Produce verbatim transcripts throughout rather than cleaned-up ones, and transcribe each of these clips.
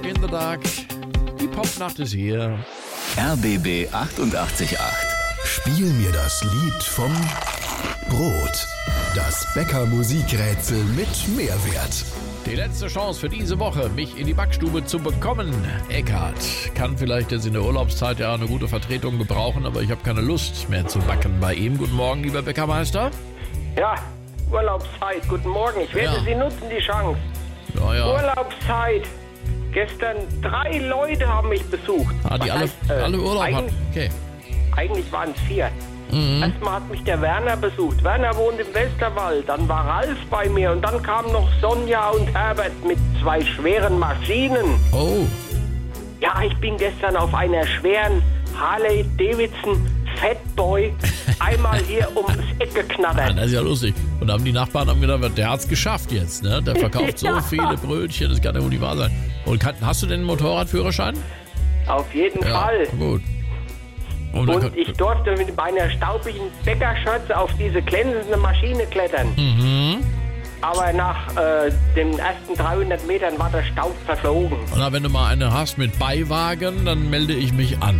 in the Dark. Die Popnacht ist hier. R B B achtundachtzig Komma acht. Spiel mir das Lied vom Brot. Das Bäcker-Musikrätsel mit Mehrwert. Die letzte Chance für diese Woche, mich in die Backstube zu bekommen. Eckhard kann vielleicht jetzt in der Urlaubszeit ja eine gute Vertretung gebrauchen, aber ich habe keine Lust mehr zu backen bei ihm. Guten Morgen, lieber Bäckermeister. Ja, Urlaubszeit. Guten Morgen. Ich werde Ja. Sie nutzen, die Chance. Ja, ja. Urlaubszeit. Gestern drei Leute haben mich besucht. Ah, die Was alle, heißt, äh, alle Urlaub hatten. eigentlich, Okay. eigentlich waren es vier. Mhm. Erstmal hat mich der Werner besucht. Werner wohnt im Westerwald. Dann war Ralf bei mir. Und dann kamen noch Sonja und Herbert mit zwei schweren Maschinen. Oh, Ja, ich bin gestern auf einer schweren Harley Davidson Fatboy einmal hier ums Eck geknattert. das ist ja lustig. Und da haben die Nachbarn haben gedacht, der hat's geschafft jetzt, ne? Der verkauft so Ja. viele Brötchen, das kann ja wohl nicht wahr sein. Und kann, hast du denn einen Motorradführerschein? Auf jeden Ja, Fall. gut. Und, dann Und kann- ich durfte mit meiner staubigen Bäckerschürze auf diese glänzende Maschine klettern. Mhm. Aber nach äh, den ersten dreihundert Metern war der Staub verflogen. Und wenn du mal eine hast mit Beiwagen, dann melde ich mich an.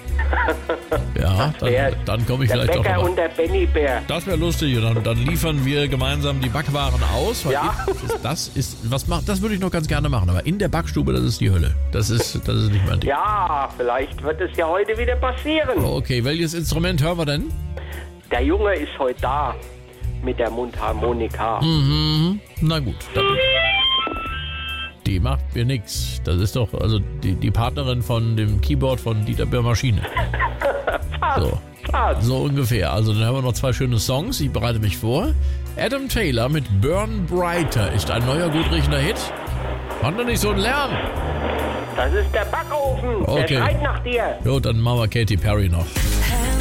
Ja, dann, wär's. dann komme ich Der vielleicht doch Bäcker mal. und der Bennybär. Das wäre lustig. Und dann, dann liefern wir gemeinsam die Backwaren aus. Weil Ja. ich- Das ist, was macht, das würde ich noch ganz gerne machen. Aber in der Backstube, das ist die Hölle. Das ist, das ist nicht mein Ding. Ja, vielleicht wird es ja heute wieder passieren. Okay, welches Instrument hören wir denn? Der Junge ist heute da mit der Mundharmonika. Mhm. Na gut. Dann, die macht mir nix. Das ist doch also die, die Partnerin von dem Keyboard von Dieter Böhr-Maschine. So. Fast. So ungefähr. Also dann haben wir noch zwei schöne Songs. Ich bereite mich vor. Adam Taylor mit Burn Brighter ist ein neuer, gut riechender Hit. Mach doch nicht so einen Lärm. Das ist der Backofen. Okay. Der schreit nach dir. Jo, dann machen wir Katy Perry noch. Help